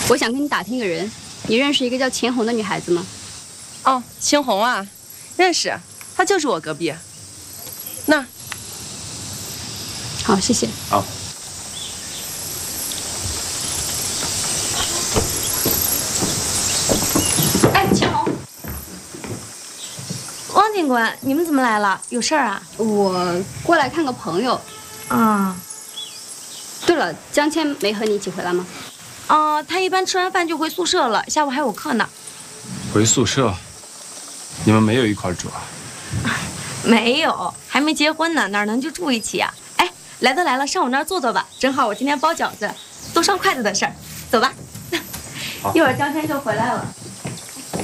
我想跟你打听个人，你认识一个叫钱红的女孩子吗？ 哦，青红啊，认识，她就是我隔壁。那， 好，谢谢。 好。 哎，钱红， 汪警官，你们怎么来了？有事儿啊？ 我过来看个朋友。 啊。 对了，江谦没和你一起回来吗？ 他一般吃完饭就回宿舍了，下午还有课呢。 回宿舍？你们没有一块住啊？ 没有，还没结婚呢，哪能就住一起啊？哎，来都来了，上我那儿坐坐吧，正好我今天包饺子，多双筷子的事儿，走吧。一会儿江谦就回来了。